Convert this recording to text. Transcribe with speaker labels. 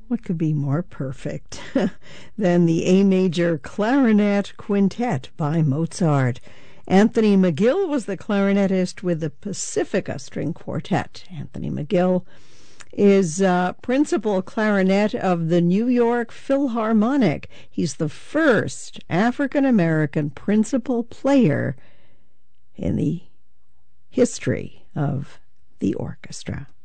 Speaker 1: What could be more perfect than the A major clarinet quintet by Mozart? Anthony McGill was the clarinetist with the Pacifica String Quartet. Anthony McGill is principal clarinet of the New York Philharmonic. He's the first African-American principal player in the history of the orchestra.